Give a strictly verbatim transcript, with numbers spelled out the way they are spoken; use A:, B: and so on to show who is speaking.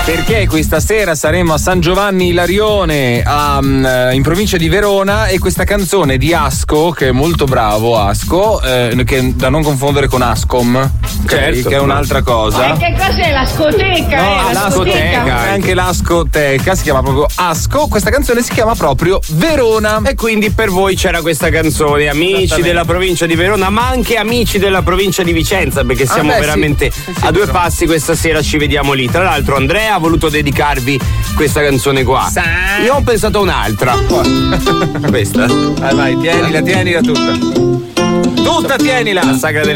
A: Perché questa sera saremo a San Giovanni Ilarione a, in provincia di Verona, e questa canzone di Asco, che è molto bravo Asco, eh, che da non confondere con Ascom,
B: certo,
A: che è un'altra cosa.
C: Ma che cos'è l'ascoteca?
A: No,
C: eh,
A: l'ascoteca, anche l'ascoteca si chiama proprio Asco. Questa canzone si chiama proprio Verona.
B: E quindi per voi c'era questa canzone, amici della provincia di Verona, ma anche amici della provincia di Vicenza, perché siamo
A: ah, beh,
B: veramente
A: sì. Sì, sì,
B: a due
A: però.
B: passi. Questa sera ci vediamo lì. Tra l'altro Andrea ha voluto dedicarvi questa canzone qua.
A: Sa-
B: Io ho pensato a un'altra. Questa.
A: Vai vai, tienila, tienila tutta. Tutta tienila.
B: La sagra del